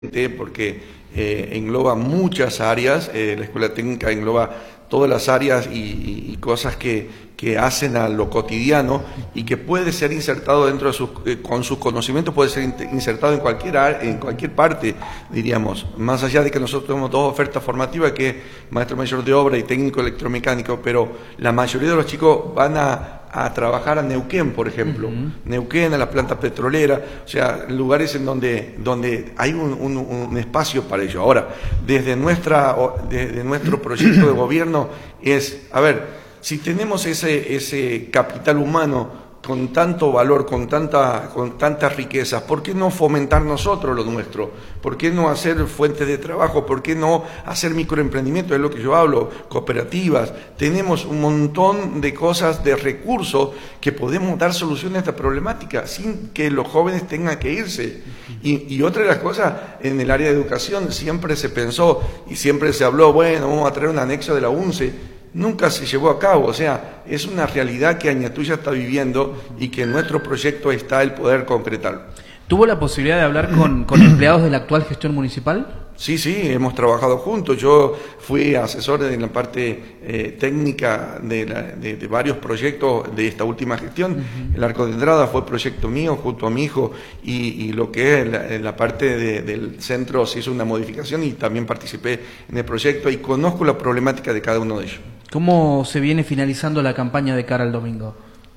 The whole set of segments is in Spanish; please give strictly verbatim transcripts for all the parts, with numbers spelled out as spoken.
porque eh, engloba muchas áreas, eh, la escuela técnica engloba todas las áreas y, y, y cosas que, que hacen a lo cotidiano y que puede ser insertado dentro de sus, eh, con sus conocimientos, puede ser insertado en cualquier, en cualquier parte, diríamos, más allá de que nosotros tenemos dos ofertas formativas, que es maestro mayor de obra y técnico electromecánico, pero la mayoría de los chicos van a a trabajar a Neuquén, por ejemplo, uh-huh. Neuquén, a la planta petrolera, o sea, lugares en donde, donde hay un, un, un espacio para ello. Ahora, desde, nuestra, desde nuestro proyecto de gobierno es, a ver, si tenemos ese, ese capital humano con tanto valor, con tanta, con tantas riquezas, ¿por qué no fomentar nosotros lo nuestro? ¿Por qué no hacer fuentes de trabajo? ¿Por qué no hacer microemprendimiento? Es lo que yo hablo, cooperativas. Tenemos un montón de cosas, de recursos que podemos dar solución a esta problemática sin que los jóvenes tengan que irse. Y, y otra de las cosas, en el área de educación siempre se pensó y siempre se habló, bueno, vamos a traer un anexo de la UNCE. Nunca se llevó a cabo, o sea, es una realidad que Añatuya está viviendo y que en nuestro proyecto está el poder concretarlo. ¿Tuvo la posibilidad de hablar con, con empleados de la actual gestión municipal? Sí, sí, hemos trabajado juntos. Yo fui asesor en la parte eh, técnica de, la, de, de varios proyectos de esta última gestión. Uh-huh. El Arco de Entrada fue proyecto mío junto a mi hijo y, y lo que es la, la parte de, del centro se hizo una modificación y también participé en el proyecto y conozco la problemática de cada uno de ellos. ¿Cómo se viene finalizando la campaña de cara al domingo?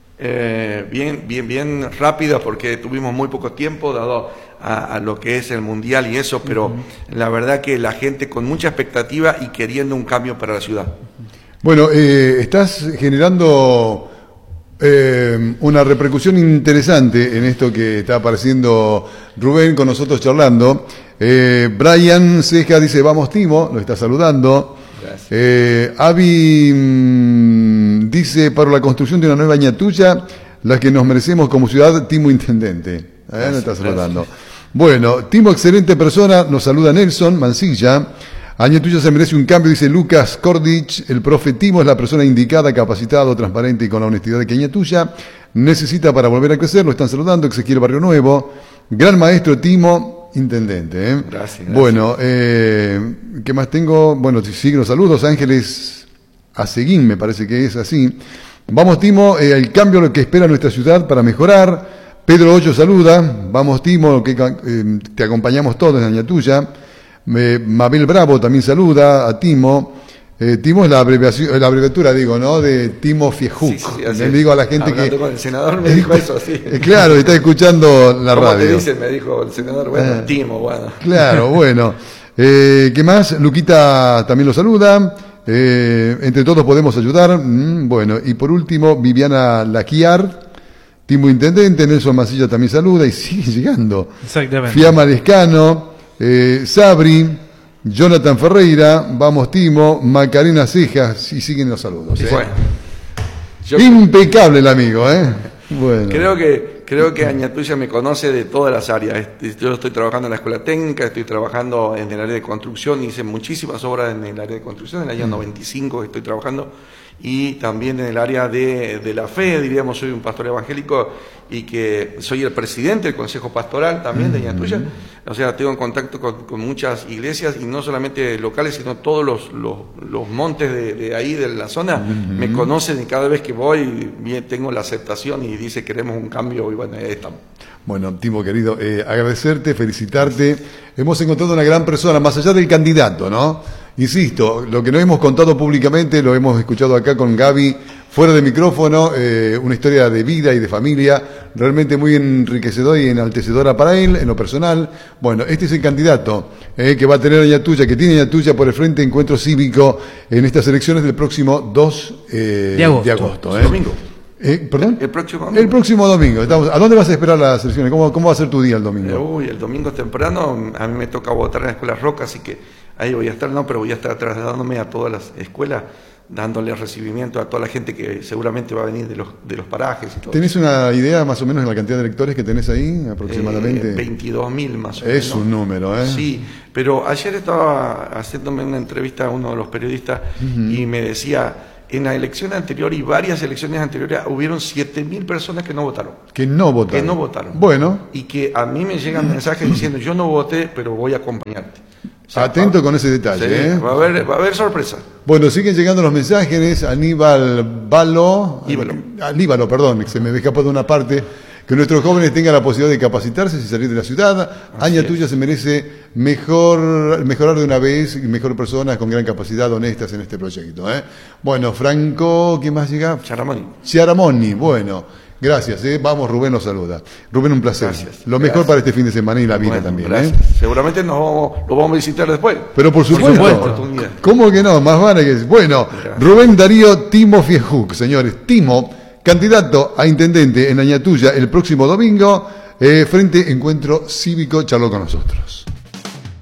Eh, bien, bien, bien rápida porque tuvimos muy poco tiempo dado a, a lo que es el mundial y eso, pero uh-huh. La verdad que la gente con mucha expectativa y queriendo un cambio para la ciudad. Bueno, eh, estás generando eh, una repercusión interesante en esto que está apareciendo Rubén con nosotros charlando. Eh, Brian Ceja dice, vamos Timo, lo está saludando. Eh, Avi mmm, dice, para la construcción de una nueva Añatuya, la que nos merecemos como ciudad, Timo Intendente. Eh, gracias, nos está saludando. Gracias. Bueno, Timo, excelente persona, nos saluda Nelson Mancilla. Añatuya se merece un cambio, dice Lucas Kordich. El profe Timo es la persona indicada, capacitado, transparente y con la honestidad de que Añatuya necesita para volver a crecer. Lo están saludando, Ezequiel Barrio Nuevo. Gran maestro Timo. Intendente, ¿eh? Gracias, gracias. Bueno, eh, ¿qué más tengo? Bueno, siguen los saludos. Ángeles Aceguín, me parece que es así. Vamos, Timo, eh, el cambio lo que espera nuestra ciudad para mejorar. Pedro Hoyo saluda. Vamos, Timo, que eh, te acompañamos todos en Añatuya. Eh, Mabel Bravo también saluda a Timo. Eh, Timo es la abreviación, la abreviatura, digo, ¿no? De Timo Fiejuk. Sí, sí, le digo a la gente Hablando que. Con el senador me dijo eso, sí. Claro, está escuchando la ¿Cómo radio. te dice? Me dijo el senador, bueno, eh, Timo, bueno. Claro, bueno. Eh, ¿Qué más? Luquita también lo saluda. Eh, entre todos podemos ayudar. Mm, bueno, y por último, Viviana Laquiar, Timo Intendente, Nelson Masilla también saluda y sigue llegando. Exactamente. Fiamma Lescano, eh, Sabri. Jonathan Ferreira, vamos Timo, Macarena Cejas y siguen los saludos. ¿eh? Bueno, yo impecable el amigo, ¿eh? Bueno. Creo que creo que Añatuya me conoce de todas las áreas. Yo estoy trabajando en la escuela técnica, estoy trabajando en el área de construcción, hice muchísimas obras en el área de construcción, en el año noventa y cinco que estoy trabajando, y también en el área de, de la fe, diríamos, soy un pastor evangélico y que soy el presidente del Consejo Pastoral también de Añatuya, o sea, tengo contacto con, con muchas iglesias y no solamente locales, sino todos los, los, los montes de, de ahí, de la zona, uh-huh. Me conocen y cada vez que voy bien, tengo la aceptación y dice queremos un cambio y bueno, ahí estamos. Bueno, Timo querido, eh, agradecerte, felicitarte. Hemos encontrado una gran persona, más allá del candidato, ¿no? Insisto, lo que no hemos contado públicamente lo hemos escuchado acá con Gaby, fuera de micrófono, eh, una historia de vida y de familia realmente muy enriquecedora y enaltecedora para él, en lo personal. Bueno, este es el candidato eh, que va a tener Añatuya, que tiene Añatuya por el Frente Encuentro Cívico en estas elecciones del próximo dos eh, de agosto. De agosto eh. Domingo. Eh, ¿Perdón? El próximo domingo. El próximo domingo. Estamos, ¿a dónde vas a esperar las elecciones? ¿Cómo, ¿Cómo va a ser tu día el domingo? Eh, uy, el domingo temprano, a mí me toca votar en la Escuela Roca, así que ahí voy a estar, no, pero voy a estar trasladándome a todas las escuelas, dándole recibimiento a toda la gente que seguramente va a venir de los, de los parajes y todo. ¿Tenés una idea más o menos de la cantidad de electores que tenés ahí aproximadamente? Eh, veintidós mil más o menos. Es un número, ¿eh? Sí, pero ayer estaba haciéndome una entrevista a uno de los periodistas uh-huh. y me decía... en la elección anterior y varias elecciones anteriores hubieron siete mil personas que no votaron. Que no votaron. Que no votaron. Bueno. Y que a mí me llegan mensajes diciendo, yo no voté, pero voy a acompañarte. O sea, Atento va, con ese detalle. Sí, ¿eh? va, a haber, va a haber sorpresa. Bueno, siguen llegando los mensajes. Aníbal Balo. Íbalo. Aníbalo, perdón, se me escapó de una parte. Que nuestros jóvenes tengan la posibilidad de capacitarse y salir de la ciudad. Así Añatuya es. se merece mejor, mejorar de una vez y mejor personas con gran capacidad, honestas en este proyecto. ¿eh? Bueno, Franco, ¿quién más llega? Charamoni. Chiaramoni, bueno, gracias. ¿eh? Vamos, Rubén nos saluda. Rubén, un placer. Gracias. Lo Gracias. mejor para este fin de semana y la vida Bueno, también. gracias. ¿eh? Seguramente nos vamos, lo vamos a visitar después. Pero por supuesto. Por supuesto. ¿Cómo que no? Más vale que... Bueno, Gracias. Rubén Darío Timo Fiejuk, señores. Timo, candidato a intendente en Añatuya el próximo domingo, eh, frente Encuentro Cívico, charló con nosotros.